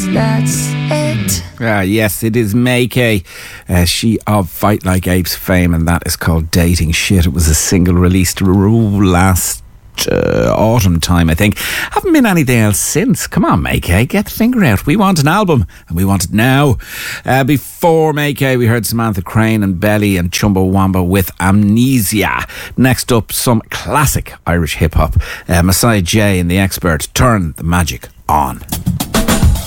that's it. Yes, it is May-Kay. She of Fight Like Apes fame, and that is called Dating Shit. It was a single released last autumn time, I think. Haven't been anything else since. Come on, May-Kay, get the finger out. We want an album, and we want it now. Before May-Kay, we heard Samantha Crane and Belly and Chumbawamba with Amnesia. Next up, some classic Irish hip-hop. Messiah J and The Expert, Turn the Magic On.